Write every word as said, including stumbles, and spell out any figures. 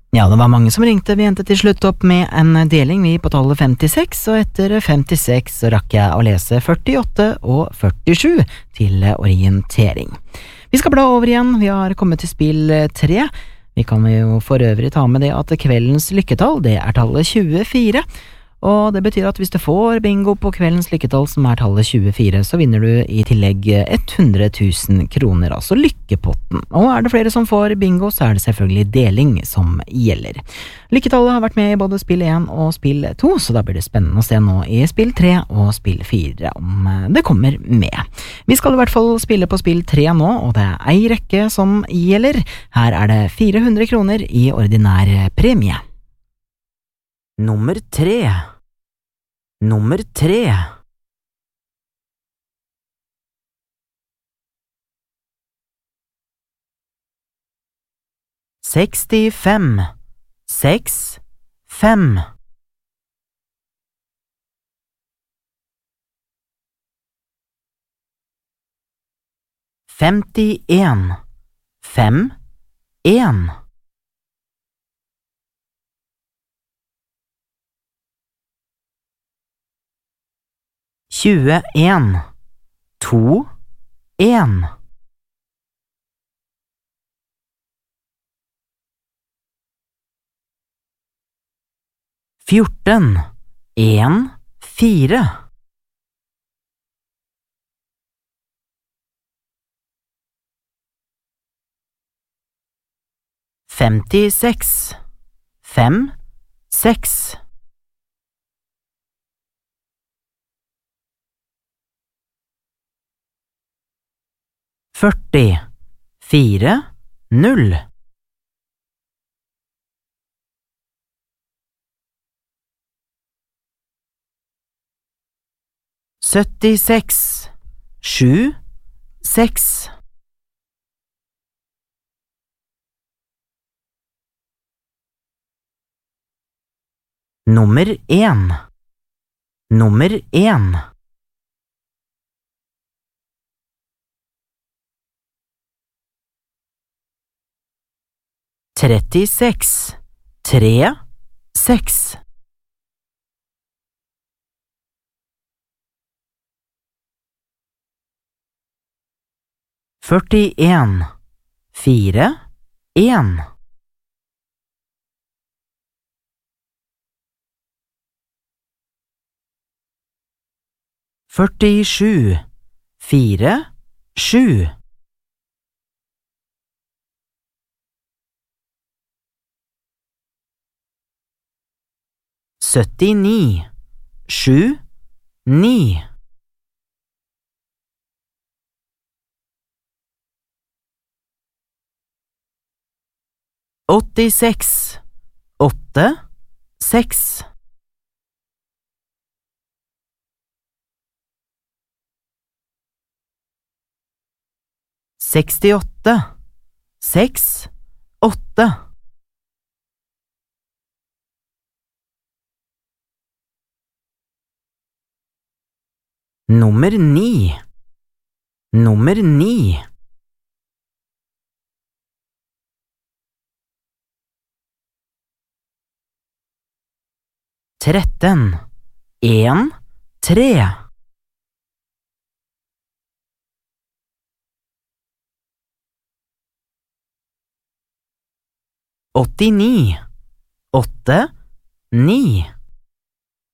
Ja, det var mange som ringte. Vi endte til slutt opp med en deling vi på tallet femtiseks, og etter femtiseks så rakk jeg å lese førtiåtte og førtisju til orientering. Vi skal bla over igjen, vi har kommet til spill tre. Vi kan jo for øvrig ta med det at kveldens lykketall, det er tallet tjuefire, og det betyr at hvis du får bingo på kveldens lykketall som er tallet tjuefire, så vinner du i tillegg hundre tusen kroner, altså lykkepotten. Og er det flere som får bingo, så er det selvfølgelig deling som gjelder. Lykketallet har vært med i både spill én og spill to, så da blir det spennende å se nå i spill tre og spill fire om det kommer med. Vi skal i hvert fall spille på spill tre nå, og det er ei rekke som gjelder. Her er det fire hundre kroner i ordinær premie. Nummer tre. Nummer tre. Sekstifem. Seks. Fem. Femtien. Fem. En. Tjueen. To. En. Fjorten. En. Fire. Femtiseks. Fem. Seks. Førti. Fire. Null. Syttiseks. Sju. Seks. Nummer en. Nummer en. Trettiseks. Tre. Seks. Førtien. Fire. En. Førtisju. Fire. Sju. Syttini. Sju. Ni. Åttiseks. Åtte. Seks. Sekstiåtte. Seks. Åtte. Nummer ni. Nummer ni. Tretten. En. Tre. Åttini. Åtte. Ni.